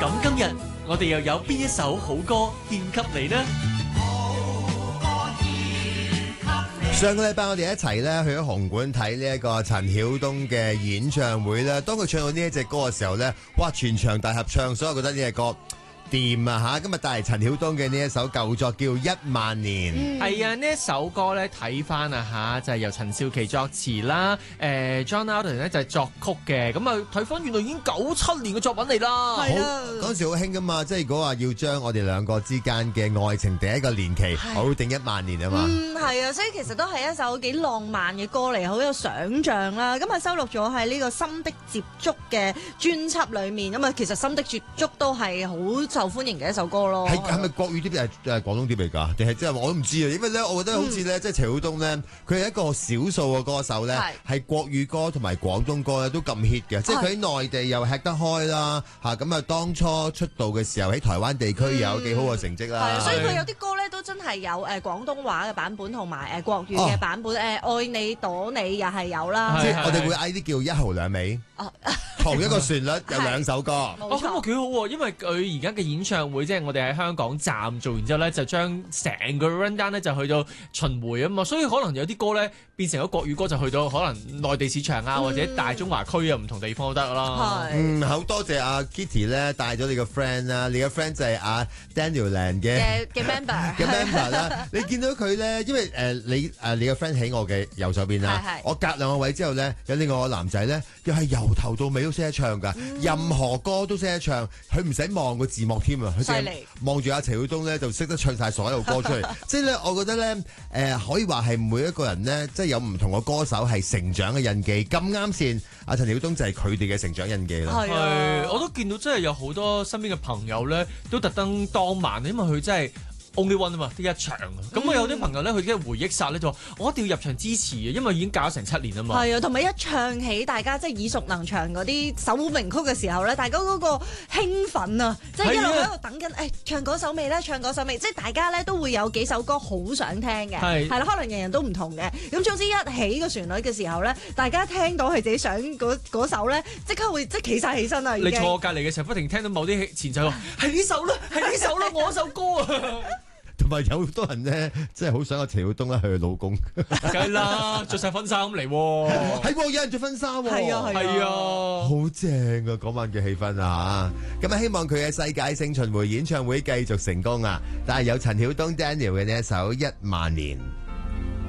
咁今日我哋又有邊一首好歌獻給你呢？ 上個禮拜我哋一齊咧去咗紅館睇呢一個陳曉東嘅演唱會咧，當佢唱到呢一隻歌嘅時候咧，哇！全場大合唱，所以我覺得呢隻歌掂啊吓！今日帶嚟陳曉東嘅呢一首舊作叫《一萬年》。 係啊，呢一首歌咧睇翻啊吓，就係由陳少琪作詞啦，John Alden 咧就係作曲嘅。咁啊睇翻原來已經97年嘅作品嚟啦。 係啊，嗰陣時好興噶嘛，即係如果話要將我哋兩個之間嘅愛情第一個年期，好定1萬年啊嘛。 係啊，所以其實都係一首幾浪漫嘅歌嚟，好有想像啦。咁啊收錄咗喺呢個《心的接觸》嘅專輯裏面。咁啊，其實《心的接觸》都係好受歡迎嘅一首歌咯。 係咪國語碟定係廣東碟嚟㗎？定係即係我都唔知啊。因為咧，我覺得好似咧，即係陳曉東咧，佢係一個少數嘅歌手咧，係國語歌同埋廣東歌咧都咁 hit 嘅。即係佢喺內地又吃得開啦，嚇咁啊！當初出道嘅時候喺台灣地區又有幾好嘅成績啦。 係，所以佢有啲歌咧都真係有廣東話嘅版本同埋國語嘅版本。愛你躲你又係有啦。 即係我哋會嗌啲叫一毫兩尾。同一個旋律有兩首歌。 咁我幾好喎，因為佢而家嘅演唱會即係我哋喺香港站做完之後咧，就將成個 run down 咧就去到巡迴啊嘛，所以可能有啲歌咧變成咗國語歌，就去到可能內地市場啊，或者大中華區啊唔同地方都得啦。 好多謝阿 Kitty 咧帶咗你個 friend 啦，你個 friend 就係阿 Daniel Land 嘅 member 啦。你見到佢咧，因為你個 friend 喺我嘅右手邊啦，我隔兩個位之後咧，有另外個男仔咧，又係由頭到尾都識得唱㗎，任何歌都識得唱，佢唔使望個字幕添啊，佢淨係望住阿陳曉東咧就識得唱晒所有歌出嚟。即係咧，我覺得咧，可以話係每一個人咧，即係有唔同嘅歌手係成長嘅印記。咁啱先，阿陳曉東就係佢哋嘅成長印記啦。 係，我都見到真係有好多身邊嘅朋友咧，都特登當晚，因為佢真係Only One 啊嘛，得一場啊！咁我有啲朋友咧，佢已經回憶殺咧，就話我一定要入場支持啊，因為已經搞咗成7年啊嘛。 係啊，同埋一唱起大家即係耳熟能詳嗰啲首名曲嘅時候咧，大家嗰個興奮啊，即係一路喺度等緊，唱嗰首未咧？唱嗰首未？即係大家咧都會有幾首歌好想聽嘅，係啦，可能人人都唔同嘅。咁總之一起個旋律嘅時候咧，大家聽到係自己想嗰首咧，即刻會即係企晒起身啊！ 你坐我隔離嘅時候，不停聽到某啲前奏話係呢首啦，係呢首啦，我首歌啊！ 同埋有好多人咧，真係好想阿陳曉東咧係佢老公， 梗係啦，着晒婚紗咁嚟喎， 係有人着婚紗喎， 係啊， 好正啊！嗰晚嘅氣氛啊，咁啊希望佢嘅世界性巡迴演唱會繼續成功啊！但係有陳曉東 Daniel 嘅呢一首《1萬年》。